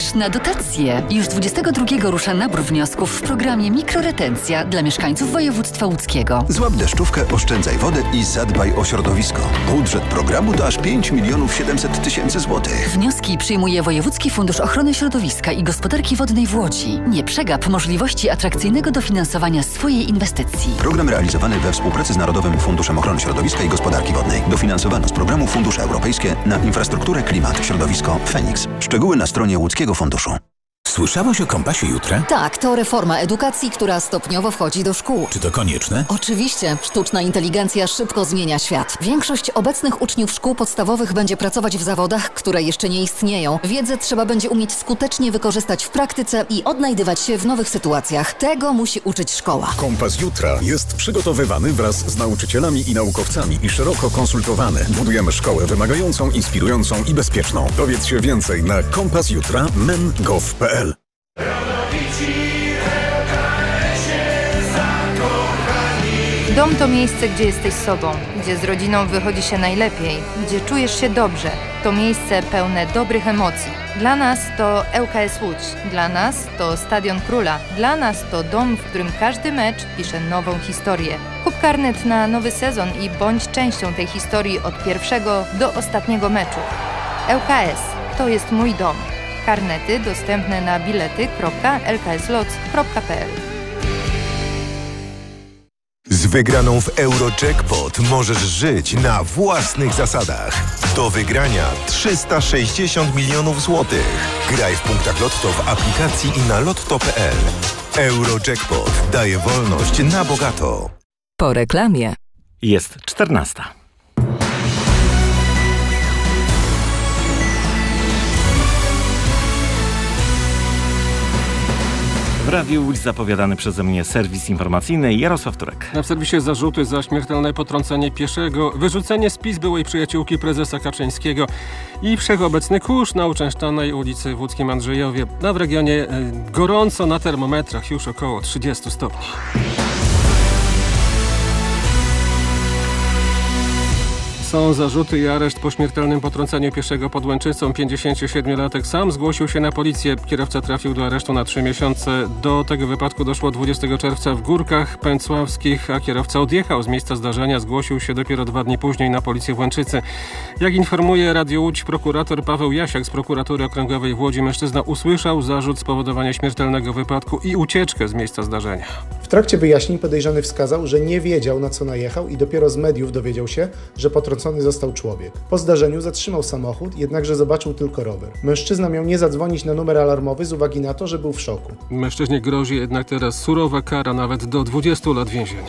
Licz na dotacje. Już 22 rusza nabór wniosków w programie Mikroretencja dla mieszkańców województwa łódzkiego. Złap deszczówkę, oszczędzaj wodę i zadbaj o środowisko. Budżet programu to aż 5 700 000 złotych. Wnioski przyjmuje Wojewódzki Fundusz Ochrony Środowiska i Gospodarki Wodnej w Łodzi. Nie przegap możliwości atrakcyjnego dofinansowania swojej inwestycji. Program realizowany we współpracy z Narodowym Funduszem Ochrony Środowiska i Gospodarki Wodnej. Dofinansowano z programu Fundusze Europejskie na infrastrukturę, klimat, środowisko, Feniks. Szczegóły na stronie Łódzkiego Funduszu. Słyszałaś o Kompasie Jutra? Tak, to reforma edukacji, która stopniowo wchodzi do szkół. Czy to konieczne? Oczywiście. Sztuczna inteligencja szybko zmienia świat. Większość obecnych uczniów szkół podstawowych będzie pracować w zawodach, które jeszcze nie istnieją. Wiedzę trzeba będzie umieć skutecznie wykorzystać w praktyce i odnajdywać się w nowych sytuacjach. Tego musi uczyć szkoła. Kompas Jutra jest przygotowywany wraz z nauczycielami i naukowcami i szeroko konsultowany. Budujemy szkołę wymagającą, inspirującą i bezpieczną. Dowiedz się więcej na kompasjutra.men.gov.pl. Dom to miejsce, gdzie jesteś sobą, gdzie z rodziną wychodzi się najlepiej, gdzie czujesz się dobrze. To miejsce pełne dobrych emocji. Dla nas to ŁKS Łódź, dla nas to Stadion Króla, dla nas to dom, w którym każdy mecz pisze nową historię. Kup karnet na nowy sezon i bądź częścią tej historii od pierwszego do ostatniego meczu. ŁKS to jest mój dom. Karnety dostępne na bilety.lkslots.pl. Z wygraną w Eurojackpot możesz żyć na własnych zasadach. Do wygrania 360 milionów złotych. Graj w punktach Lotto w aplikacji i na lotto.pl. Eurojackpot daje wolność na bogato. Po reklamie. Jest 14. W Radiu Łódź zapowiadany przeze mnie serwis informacyjny Jarosław Turek. W serwisie zarzuty za śmiertelne potrącenie pieszego, wyrzucenie z PiS byłej przyjaciółki prezesa Kaczyńskiego i wszechobecny kurz na uczęszczanej ulicy w łódzkim Andrzejowie. A w regionie gorąco na termometrach, już około 30 stopni. Są zarzuty i areszt po śmiertelnym potrąceniu pieszego pod Łęczycą. 57-latek sam zgłosił się na policję. Kierowca trafił do aresztu na 3 miesiące. Do tego wypadku doszło 20 czerwca w Górkach Pęcławskich, a kierowca odjechał z miejsca zdarzenia. Zgłosił się dopiero 2 dni później na policję w Łęczycy. Jak informuje Radio Łódź prokurator Paweł Jasiak z prokuratury okręgowej w Łodzi, mężczyzna usłyszał zarzut spowodowania śmiertelnego wypadku i ucieczkę z miejsca zdarzenia. W trakcie wyjaśnień podejrzany wskazał, że nie wiedział, na co najechał i dopiero z mediów dowiedział się, że potrącony został człowiek. Po zdarzeniu zatrzymał samochód, jednakże zobaczył tylko rower. Mężczyzna miał nie zadzwonić na numer alarmowy z uwagi na to, że był w szoku. Mężczyźnie grozi jednak teraz surowa kara, nawet do 20 lat więzienia.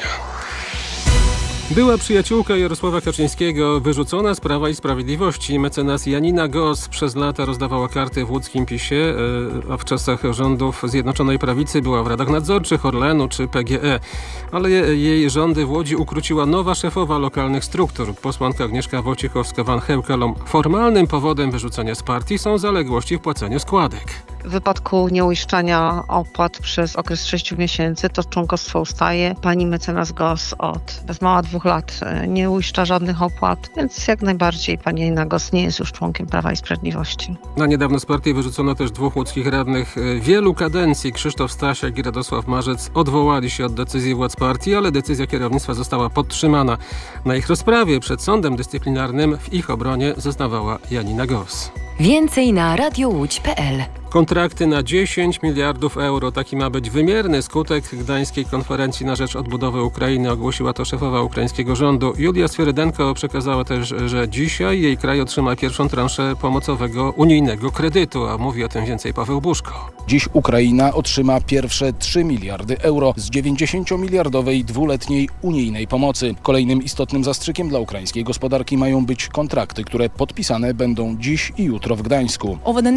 Była przyjaciółka Jarosława Kaczyńskiego wyrzucona z Prawa i Sprawiedliwości. Mecenas Janina Gos przez lata rozdawała karty w łódzkim PiS-ie, a w czasach rządów Zjednoczonej Prawicy była w radach nadzorczych Orlenu czy PGE. Ale jej rządy w Łodzi ukróciła nowa szefowa lokalnych struktur, posłanka Agnieszka Wojciechowska-Van Heukelom. Formalnym powodem wyrzucenia z partii są zaległości w płaceniu składek. W wypadku nieuiszczania opłat przez okres 6 miesięcy to członkostwo ustaje. Pani mecenas Gos od bez mała 2 lat nie uiszcza żadnych opłat, więc jak najbardziej pani Janina Gos nie jest już członkiem Prawa i Sprawiedliwości. Na niedawno z partii wyrzucono też 2 łódzkich radnych wielu kadencji. Krzysztof Stasiak i Radosław Marzec odwołali się od decyzji władz partii, ale decyzja kierownictwa została podtrzymana. Na ich rozprawie przed sądem dyscyplinarnym w ich obronie zeznawała Janina Gos. Więcej na radiołódź.pl. Kontrakty na 10 miliardów euro. Taki ma być wymierny skutek Gdańskiej Konferencji na rzecz odbudowy Ukrainy. Ogłosiła to szefowa ukraińskiego rządu. Julia Swierydenko przekazała też, że dzisiaj jej kraj otrzyma pierwszą transzę pomocowego unijnego kredytu. A mówi o tym więcej Paweł Buszko. Dziś Ukraina otrzyma pierwsze 3 miliardy euro z 90-miliardowej dwuletniej unijnej pomocy. Kolejnym istotnym zastrzykiem dla ukraińskiej gospodarki mają być kontrakty, które podpisane będą dziś i jutro w Gdańsku.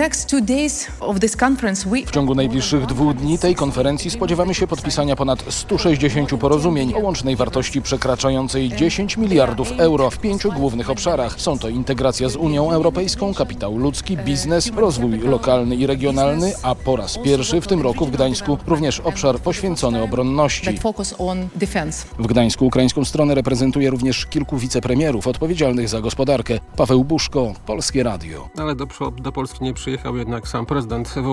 W ciągu najbliższych 2 dni tej konferencji spodziewamy się podpisania ponad 160 porozumień o łącznej wartości przekraczającej 10 miliardów euro w 5 głównych obszarach. Są to integracja z Unią Europejską, kapitał ludzki, biznes, rozwój lokalny i regionalny, a po raz pierwszy w tym roku w Gdańsku również obszar poświęcony obronności. W Gdańsku ukraińską stronę reprezentuje również kilku wicepremierów odpowiedzialnych za gospodarkę. Paweł Buszko, Polskie Radio. Ale do Polski nie przyjechał jednak sam prezydent